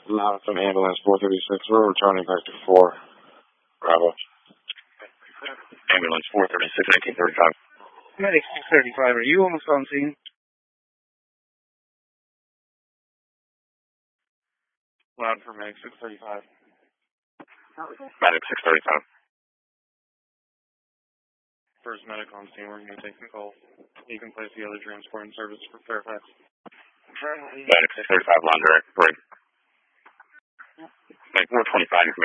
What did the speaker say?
Loud from ambulance 436. We're returning back to 4. Bravo. Ambulance 436, 1935. Medic 635, are you almost on scene? Loud for Medic 635. Medic 635. First medic on scene, we're going to take the call. You can place the other transport in service for Fairfax. Medic 635, Laundry, break. Medic 425,